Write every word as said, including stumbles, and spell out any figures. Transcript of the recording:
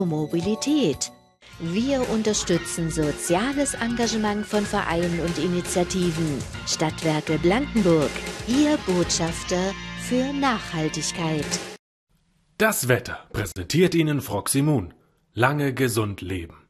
Mobilität. Wir unterstützen soziales Engagement von Vereinen und Initiativen. Stadtwerke Blankenburg, Ihr Botschafter für Nachhaltigkeit. Das Wetter präsentiert Ihnen Froximun. Lange gesund leben.